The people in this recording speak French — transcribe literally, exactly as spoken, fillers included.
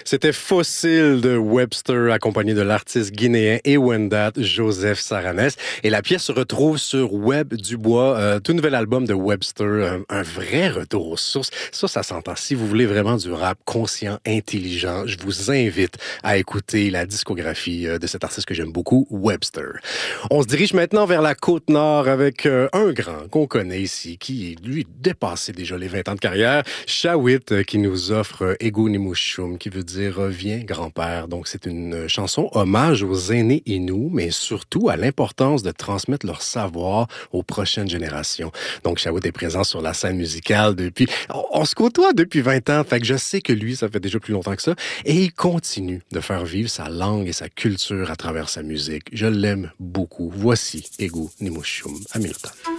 C'était Fossile de Webster, accompagné de l'artiste guinéen et Wendat, Joseph Saranes. Et la pièce se retrouve sur Web Dubois, euh, tout nouvel album de Webster, un, un vrai retour aux sources. Ça, ça s'entend. Si vous voulez vraiment du rap conscient, intelligent, je vous invite à écouter la discographie de cet artiste que j'aime beaucoup, Webster. On se dirige maintenant vers la Côte-Nord avec euh, un grand qu'on connaît ici, qui, lui, dépassé déjà les vingt ans de carrière, Shawit, euh, qui nous offre euh, Ego Nimushum, qui veut dire euh, « Viens, grand-père ». Donc, c'est une chanson hommage aux aînés Innu, mais surtout à l'importance de transmettre leur savoir aux prochaines générations. Donc, Shawit est présent sur la scène musicale depuis... On, on se côtoie depuis vingt ans, fait que je sais que lui, ça fait déjà plus longtemps que ça, et il continue de faire vivre sa langue et sa culture à travers sa musique. Je l'aime beaucoup. Voici Ego Nimushum à Hamilton.